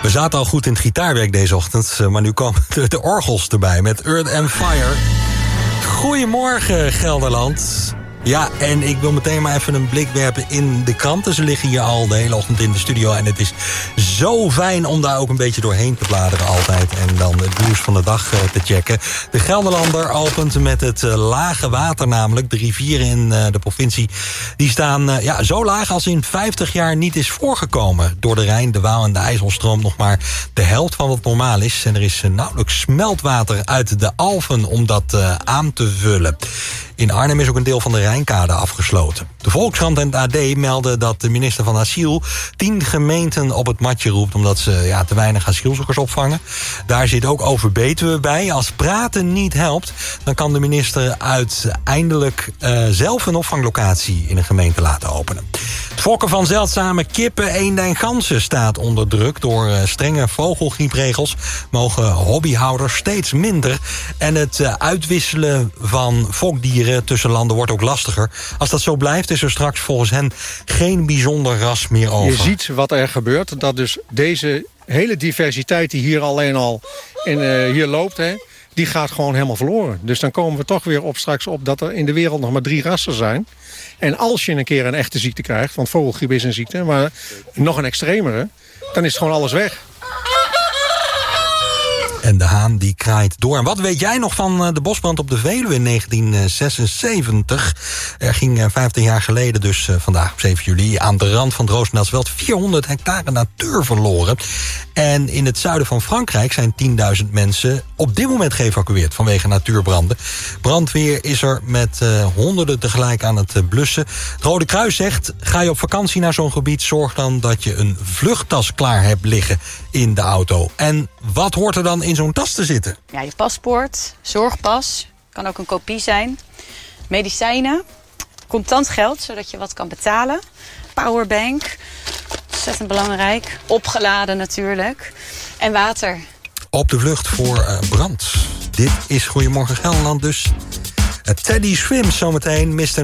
We zaten al goed in het gitaarwerk deze ochtend, maar nu komen de orgels erbij met Earth and Fire. Goedemorgen Gelderland. Ja, en ik wil meteen maar even een blik werpen in de kranten. Ze liggen hier al de hele ochtend in de studio en het is zo fijn om daar ook een beetje doorheen te bladeren altijd. En dan het nieuws van de dag te checken. De Gelderlander opent met het lage water namelijk. De rivieren in de provincie die staan zo laag als in 50 jaar niet is voorgekomen. Door de Rijn, de Waal en de IJssel stroomt nog maar de helft van wat normaal is. En er is nauwelijks smeltwater uit de Alphen om dat aan te vullen. In Arnhem is ook een deel van de Rijnkade afgesloten. De Volkskrant en het AD melden dat de minister van Asiel 10 gemeenten op het matje roept omdat ze te weinig asielzoekers opvangen. Daar zit ook Overbetuwe bij. Als praten niet helpt, dan kan de minister uiteindelijk zelf een opvanglocatie in een gemeente laten openen. Het fokken van zeldzame kippen, eenden en ganzen staat onder druk. Door strenge vogelgriepregels mogen hobbyhouders steeds minder. En het uitwisselen van fokdieren tussen landen wordt ook lastiger. Als dat zo blijft, is er straks volgens hen geen bijzonder ras meer over. Je ziet wat er gebeurt, dat dus deze hele diversiteit die hier alleen al hier loopt, die gaat gewoon helemaal verloren. Dus dan komen we toch weer straks op dat er in de wereld nog maar 3 rassen zijn. En als je een keer een echte ziekte krijgt, want vogelgriep is een ziekte, maar nog een extremere, dan is gewoon alles weg. En de haan die kraait door. En wat weet jij nog van de bosbrand op de Veluwe in 1976? Er ging 50 jaar geleden, dus vandaag op 7 juli... aan de rand van het Roosendaalsveld 400 hectare natuur verloren. En in het zuiden van Frankrijk zijn 10.000 mensen op dit moment geëvacueerd vanwege natuurbranden. Brandweer is er met honderden tegelijk aan het blussen. Het Rode Kruis zegt, ga je op vakantie naar zo'n gebied, zorg dan dat je een vluchttas klaar hebt liggen in de auto. En wat hoort er dan in zo'n tas te zitten? Ja, je paspoort, zorgpas, kan ook een kopie zijn. Medicijnen, contant geld, zodat je wat kan betalen. Powerbank, ontzettend belangrijk. Opgeladen natuurlijk. En water. Op de vlucht voor brand. Dit is Goedemorgen Gelderland dus. Teddy Swims zometeen, Mr.